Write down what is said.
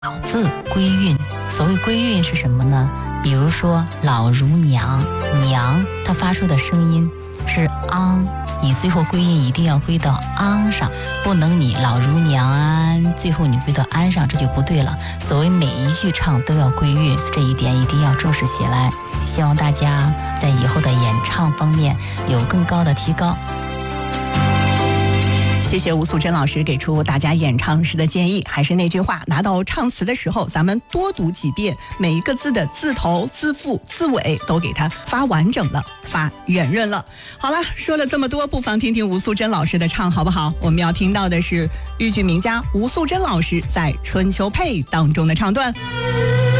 老字归韵。所谓归韵是什么呢？比如说老如娘，娘它发出的声音是昂，你最后归韵一定要归到昂上，不能你老如娘安，最后你归到安上，这就不对了。所谓每一句唱都要归韵，这一点一定要重视起来。希望大家在以后的演唱方面有更高的提高。 谢谢吴素珍老师给出大家演唱时的建议。还是那句话，拿到唱词的时候，咱们多读几遍，每一个字的字头、字腹、字尾都给它发完整了，发圆润了。好了，说了这么多，不妨听听吴素珍老师的唱好不好？我们要听到的是豫剧名家吴素珍老师在《春秋配》当中的唱段。